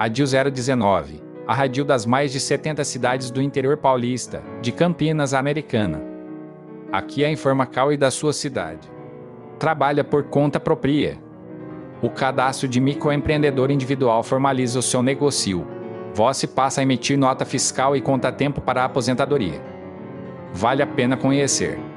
Adil 019. A Radil das mais de 70 cidades do interior paulista, de Campinas, Americana. Aqui é a Informacal e da sua cidade. Trabalha por conta própria. O cadastro de microempreendedor individual formaliza o seu negócio. Você passa a emitir nota fiscal e conta-tempo para a aposentadoria. Vale a pena conhecer.